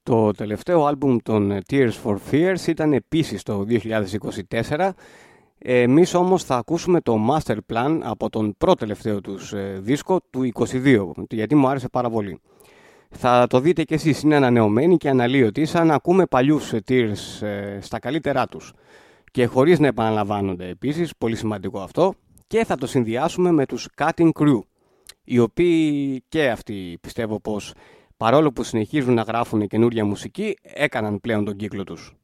Το τελευταίο άλμπουμ των Tears for Fears ήταν επίσης το 2024. Εμείς όμως θα ακούσουμε το Master Plan από τον πρώτο-τελευταίο τους δίσκο του 2022, γιατί μου άρεσε πάρα πολύ. Θα το δείτε κι εσείς, είναι ανανεωμένοι και αναλύωτοι, σαν να ακούμε παλιούς Tears στα καλύτερά τους. Και χωρίς να επαναλαμβάνονται επίσης, πολύ σημαντικό αυτό, και θα το συνδυάσουμε με τους Cutting Crew, οι οποίοι και αυτοί πιστεύω πως παρόλο που συνεχίζουν να γράφουν καινούρια μουσική, έκαναν πλέον τον κύκλο τους.